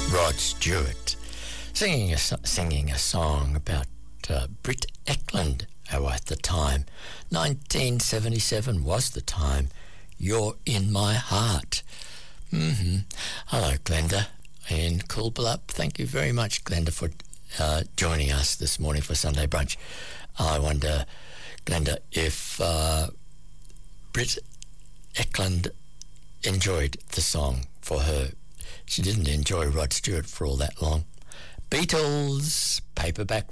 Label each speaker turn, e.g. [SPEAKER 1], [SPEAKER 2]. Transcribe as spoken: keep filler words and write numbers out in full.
[SPEAKER 1] Rod Stewart singing a, singing a song about uh, Britt Ekland, who at the time, nineteen seventy-seven was the time, You're in My Heart. Mm-hmm. Hello, Glenda in Coolbellup. Thank you very much, Glenda, for uh, joining us this morning for Sunday Brunch. I wonder, Glenda, if uh, Britt Ekland enjoyed the song for her. She didn't enjoy Rod Stewart for all that long. Beatles, Paperback